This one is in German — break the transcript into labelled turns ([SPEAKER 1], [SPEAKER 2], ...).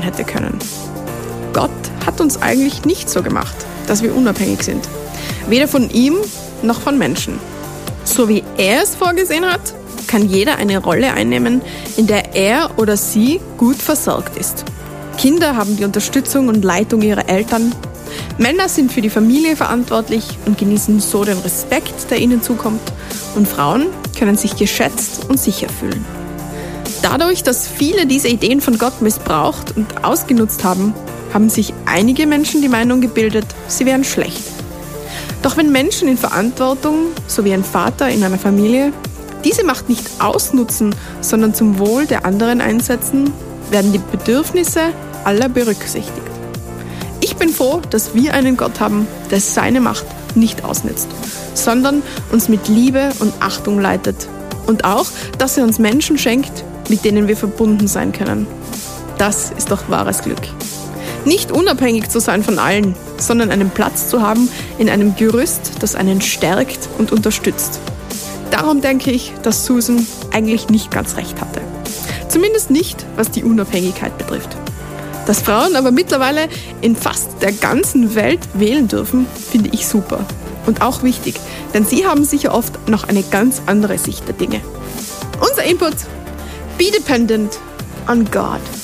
[SPEAKER 1] hätte können. Gott hat uns eigentlich nicht so gemacht, dass wir unabhängig sind. Weder von ihm noch von Menschen. So wie er es vorgesehen hat, kann jeder eine Rolle einnehmen, in der er oder sie gut versorgt ist. Kinder haben die Unterstützung und Leitung ihrer Eltern. Männer sind für die Familie verantwortlich und genießen so den Respekt, der ihnen zukommt. Und Frauen können sich geschätzt und sicher fühlen. Dadurch, dass viele diese Ideen von Gott missbraucht und ausgenutzt haben, haben sich einige Menschen die Meinung gebildet, sie wären schlecht. Doch wenn Menschen in Verantwortung, so wie ein Vater in einer Familie, diese Macht nicht ausnutzen, sondern zum Wohl der anderen einsetzen, werden die Bedürfnisse aller berücksichtigt. Ich bin froh, dass wir einen Gott haben, der seine Macht nicht ausnutzt, sondern uns mit Liebe und Achtung leitet. Und auch, dass er uns Menschen schenkt, mit denen wir verbunden sein können. Das ist doch wahres Glück. Nicht unabhängig zu sein von allen, sondern einen Platz zu haben in einem Gerüst, das einen stärkt und unterstützt. Darum denke ich, dass Susan eigentlich nicht ganz recht hatte. Zumindest nicht, was die Unabhängigkeit betrifft. Dass Frauen aber mittlerweile in fast der ganzen Welt wählen dürfen, finde ich super. Und auch wichtig, denn sie haben sicher oft noch eine ganz andere Sicht der Dinge. Unser Input: Be dependent on God.